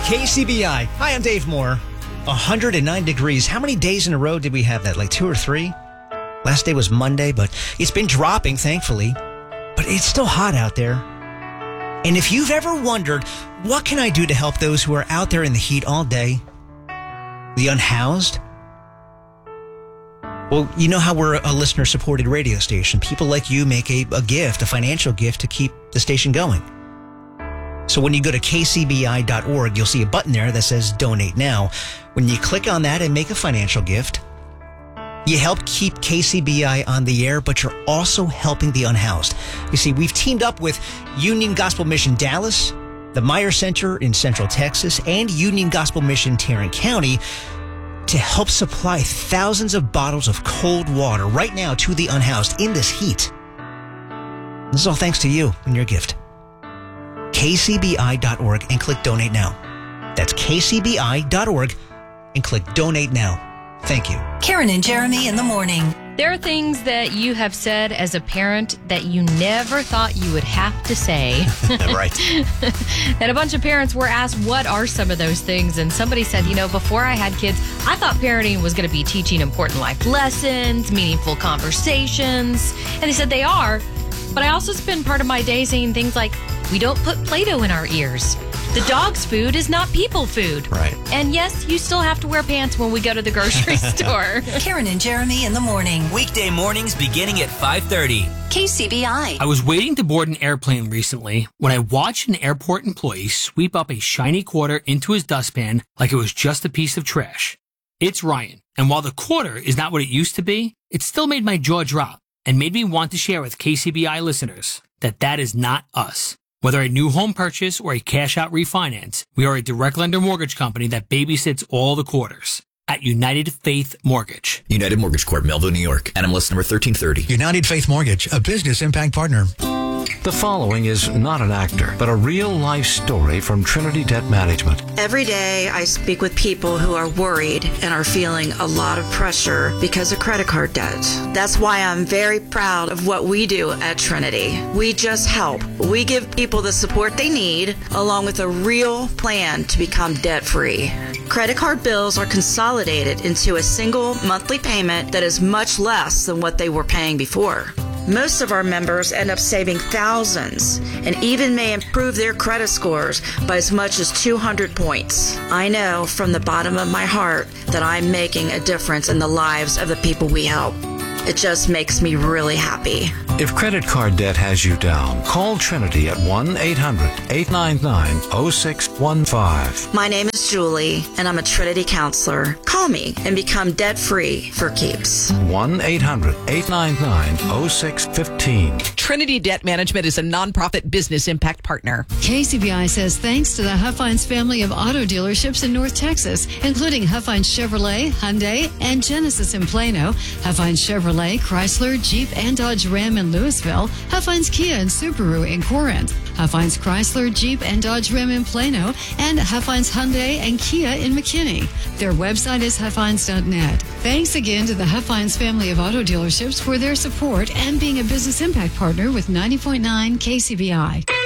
KCBI. Hi, I'm Dave Moore. 109 degrees. How many days in a row did we have that? Like 2 or 3? Last day was Monday, but it's been dropping, thankfully. But it's still hot out there. And if you've ever wondered, what can I do to help those who are out there in the heat all day? The unhoused? Well, you know how we're a listener-supported radio station. People like you make a gift, a financial gift, to keep the station going. So when you go to kcbi.org, you'll see a button there that says Donate Now. When you click on that and make a financial gift, you help keep KCBI on the air, but you're also helping the unhoused. You see, we've teamed up with Union Gospel Mission Dallas, the Meyer Center in Central Texas, and Union Gospel Mission Tarrant County to help supply thousands of bottles of cold water right now to the unhoused in this heat. This is all thanks to you and your gift. kcbi.org and click Donate Now. That's kcbi.org and click Donate Now. Thank you. Karen and Jeremy in the morning. There are things that you have said as a parent that you never thought you would have to say. Right. And a bunch of parents were asked, what are some of those things? And somebody said, before I had kids, I thought parenting was going to be teaching important life lessons, meaningful conversations. And they said they are. But I also spend part of my day saying things like, we don't put Play-Doh in our ears. The dog's food is not people food. Right. And yes, you still have to wear pants when we go to the grocery store. Karen and Jeremy in the morning. Weekday mornings beginning at 5:30. KCBI. I was waiting to board an airplane recently when I watched an airport employee sweep up a shiny quarter into his dustpan like it was just a piece of trash. It's Ryan, and while the quarter is not what it used to be, it still made my jaw drop and made me want to share with KCBI listeners that is not us. Whether a new home purchase or a cash-out refinance, we are a direct lender mortgage company that babysits all the quarters at United Faith Mortgage. United Mortgage Corp, Melville, New York. NMLS number 1330. United Faith Mortgage, a business impact partner. The following is not an actor, but a real-life story from Trinity Debt Management. Every day I speak with people who are worried and are feeling a lot of pressure because of credit card debt. That's why I'm very proud of what we do at Trinity. We just help. We give people the support they need, along with a real plan to become debt-free. Credit card bills are consolidated into a single monthly payment that is much less than what they were paying before. Most of our members end up saving thousands and even may improve their credit scores by as much as 200 points. I know from the bottom of my heart that I'm making a difference in the lives of the people we help. It just makes me really happy. If credit card debt has you down, call Trinity at 1-800-899-0615. My name is Julie, and I'm a Trinity counselor. Call me and become debt-free for keeps. 1-800-899-0615. Trinity Debt Management is a nonprofit business impact partner. KCBI says thanks to the Huffines family of auto dealerships in North Texas, including Huffines Chevrolet, Hyundai, and Genesis in Plano, Huffines Chevrolet, Chrysler, Jeep, and Dodge Ram in Louisville, Huffines Kia and Subaru in Corinth, Huffines Chrysler, Jeep, and Dodge Ram in Plano, and Huffines Hyundai and Kia in McKinney. Their website is huffines.net. Thanks again to the Huffines family of auto dealerships for their support and being a business impact partner with 90.9 KCBI.